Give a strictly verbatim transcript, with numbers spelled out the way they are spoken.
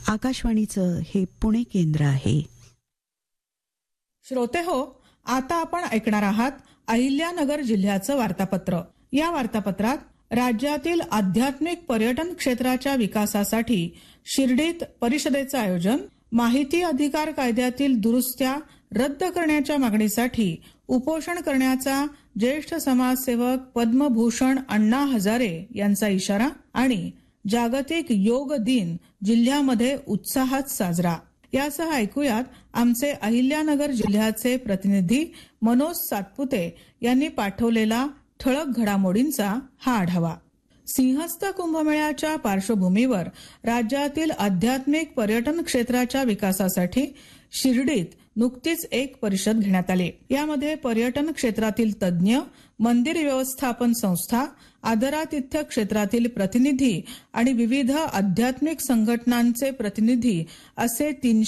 आकाशवाणीचं हे पुणे केंद्र आहे. श्रोते हो, आता आपण ऐकणार आहात अहिल्यानगर जिल्ह्याचं वार्तापत्र. या वार्तापत्रात राज्यातील आध्यात्मिक पर्यटन क्षेत्राच्या विकासासाठी शिर्डीत परिषदेचं आयोजन, माहिती अधिकार कायद्यातील दुरुस्त्या रद्द करण्याच्या मागणीसाठी उपोषण करण्याचा ज्येष्ठ समाजसेवक पद्मभूषण अण्णा हजारे यांचा इशारा आणि जागतिक योग दिन जिल्ह्यामध्ये उत्साहात साजरा. यासह ऐकूयात आमचे अहिल्यानगर जिल्ह्याचे प्रतिनिधी मनोज सातपुते यांनी पाठवलेला ठळक घडामोडींचा हा आढावा. सिंहस्थ कुंभमेळ्याच्या पार्श्वभूमीवर राज्यातील आध्यात्मिक पर्यटन क्षेत्राच्या विकासासाठी शिर्डीत नुकतीच एक परिषद घेण्यात आली. यामध्ये पर्यटन क्षेत्रातील तज्ज्ञ, मंदिर व्यवस्थापन संस्था, आदरातिथ्य क्षेत्रातील प्रतिनिधी आणि विविध आध्यात्मिक संघटनांचे प्रतिनिधी असे तीनशे